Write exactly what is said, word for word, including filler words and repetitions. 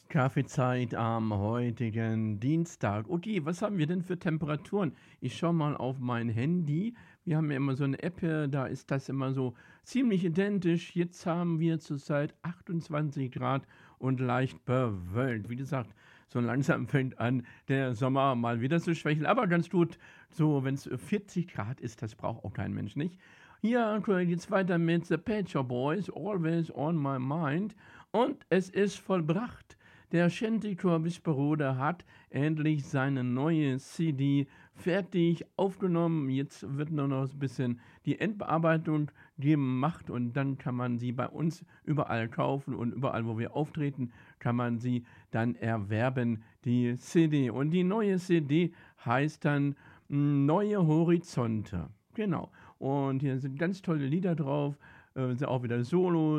Kaffeezeit am heutigen Dienstag. Okay, was haben wir denn für Temperaturen? Ich schaue mal auf mein Handy. Wir haben ja immer so eine App hier, da ist das immer so ziemlich identisch. Jetzt haben wir zurzeit achtundzwanzig Grad und leicht bewölkt. Wie gesagt, so langsam fängt an, der Sommer mal wieder zu schwächeln, aber ganz gut, so wenn es vierzig Grad ist, das braucht auch kein Mensch, nicht? Hier geht's weiter mit The Pet Shop Boys, Always on My Mind. Und es ist vollbracht. Der Shantycore Whisperode hat endlich seine neue C D fertig aufgenommen. Jetzt wird nur noch ein bisschen die Endbearbeitung gemacht und dann kann man sie bei uns überall kaufen und überall, wo wir auftreten, kann man sie dann erwerben, die C D. Und die neue C D heißt dann mm, Neue Horizonte. Genau. Und hier sind ganz tolle Lieder drauf, äh, sind auch wieder Solos.